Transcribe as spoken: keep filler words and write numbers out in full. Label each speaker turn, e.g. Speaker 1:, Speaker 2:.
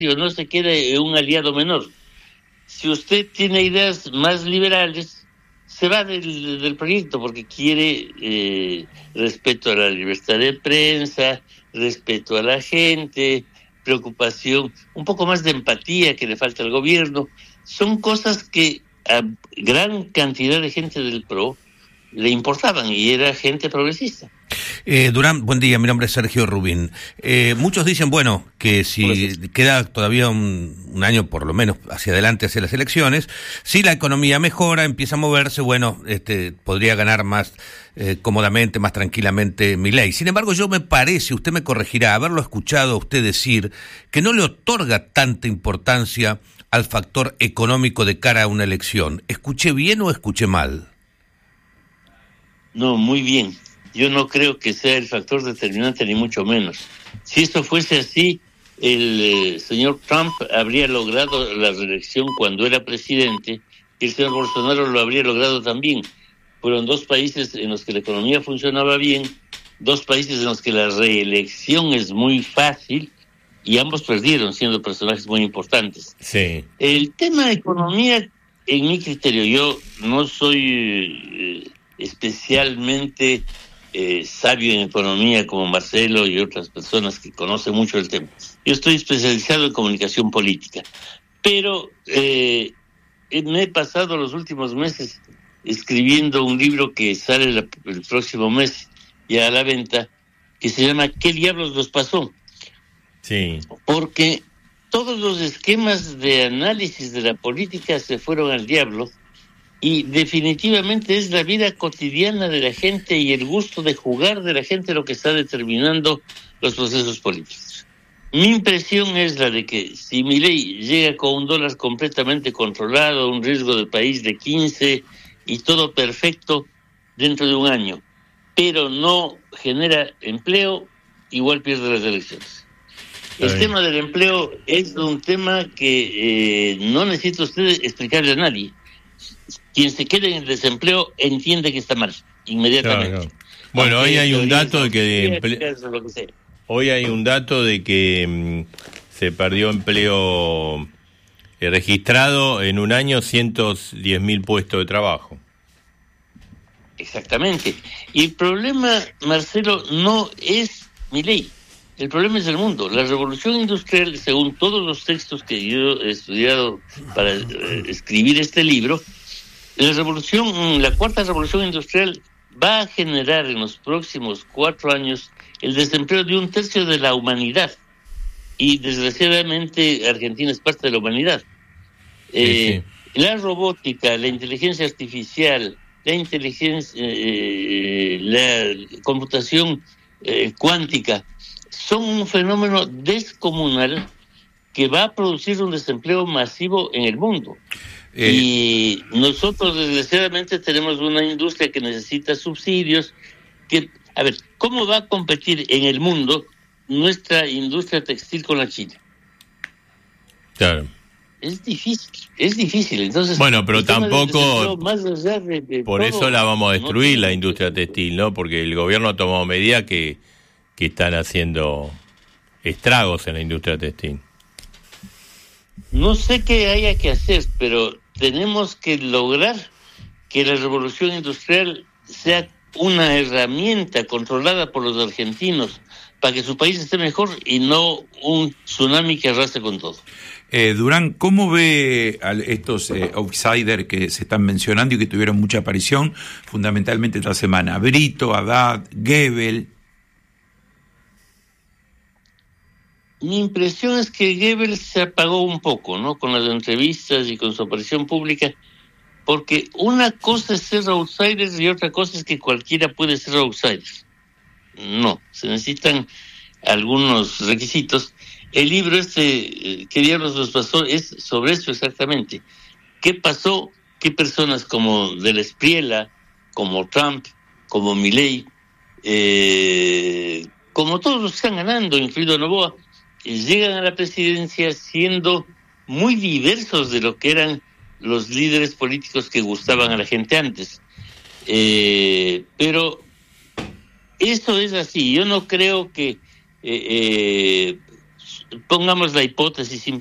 Speaker 1: no se quede un aliado menor. Si usted tiene ideas más liberales, se va del, del proyecto porque quiere eh, respeto a la libertad de prensa, respeto a la gente, preocupación, un poco más de empatía que le falta al gobierno. Son cosas que a gran cantidad de gente del P R O le importaban y era gente progresista.
Speaker 2: Eh, Durán, buen día, mi nombre es Sergio Rubín. Eh, muchos dicen, bueno, que si queda todavía un, un año por lo menos hacia adelante hacia las elecciones, si la economía mejora, empieza a moverse, bueno, este podría ganar más eh, cómodamente, más tranquilamente Milei. Sin embargo, yo me parece, usted me corregirá, haberlo escuchado a usted decir que no le otorga tanta importancia al factor económico de cara a una elección. ¿Escuché bien o escuché mal?
Speaker 1: No, muy bien. Yo no creo que sea el factor determinante, ni mucho menos. Si esto fuese así, el eh, señor Trump habría logrado la reelección cuando era presidente, y el señor Bolsonaro lo habría logrado también. Fueron dos países en los que la economía funcionaba bien, dos países en los que la reelección es muy fácil, y ambos perdieron, siendo personajes muy importantes.
Speaker 2: Sí.
Speaker 1: El tema de economía, en mi criterio, yo no soy eh, especialmente eh, sabio en economía como Marcelo y otras personas que conocen mucho el tema. Yo estoy especializado en comunicación política, pero eh, me he pasado los últimos meses escribiendo un libro que sale la, el próximo mes ya a la venta, que se llama ¿Qué diablos nos pasó?
Speaker 2: Sí.
Speaker 1: Porque todos los esquemas de análisis de la política se fueron al diablo y definitivamente es la vida cotidiana de la gente y el gusto de jugar de la gente lo que está determinando los procesos políticos. Mi impresión es la de que si Milei llega con un dólar completamente controlado, un riesgo de país de quince y todo perfecto dentro de un año, pero no genera empleo, igual pierde las elecciones. El tema del empleo es un tema que eh, no necesita usted explicarle a nadie. Quien se quede en el desempleo entiende que está mal, inmediatamente.
Speaker 3: Claro, claro. Bueno, hoy hay un dato de que de emple... hoy hay un dato de que mmm, se perdió empleo eh, registrado en un año ciento diez mil puestos de trabajo.
Speaker 1: Exactamente. Y el problema, Marcelo, no es Milei. El problema es el mundo. La revolución industrial, según todos los textos que yo he estudiado para eh, escribir este libro, la revolución, la cuarta revolución industrial va a generar en los próximos cuatro años el desempleo de un tercio de la humanidad. Y desgraciadamente Argentina es parte de la humanidad. Eh, sí, sí. La robótica, la inteligencia artificial, la inteligencia, eh, la computación eh, cuántica, son un fenómeno descomunal que va a producir un desempleo masivo en el mundo. Eh, y nosotros desgraciadamente tenemos una industria que necesita subsidios. Que, a ver, ¿cómo va a competir en el mundo nuestra industria textil con la China?
Speaker 3: Claro.
Speaker 1: Es difícil, es difícil. Entonces,
Speaker 3: bueno, pero tampoco,
Speaker 1: más allá de, de
Speaker 3: por
Speaker 1: todo,
Speaker 3: eso la vamos a destruir,
Speaker 1: no,
Speaker 3: la industria textil, ¿no? Porque el gobierno ha tomado medidas que, que están haciendo estragos en la industria textil.
Speaker 1: No sé qué haya que hacer, pero tenemos que lograr que la revolución industrial sea una herramienta controlada por los argentinos para que su país esté mejor y no un tsunami que arrastre con todo.
Speaker 4: Eh, Durán, ¿cómo ve a estos eh, outsiders que se están mencionando y que tuvieron mucha aparición fundamentalmente esta semana? Brito, Haddad, Goebbels.
Speaker 1: Mi impresión es que Goebbels se apagó un poco, ¿no? Con las entrevistas y con su aparición pública, porque una cosa es ser outsiders y otra cosa es que cualquiera puede ser outsider. No, se necesitan algunos requisitos. El libro este, ¿Qué diablos nos pasó?, es sobre eso exactamente. ¿Qué pasó? ¿Qué personas como de la Espriella, como Trump, como Milei, eh, como todos los que están ganando, incluido Noboa, llegan a la presidencia siendo muy diversos de lo que eran los líderes políticos que gustaban a la gente antes? Eh, pero eso es así. Yo no creo que... Eh, eh, pongamos la hipótesis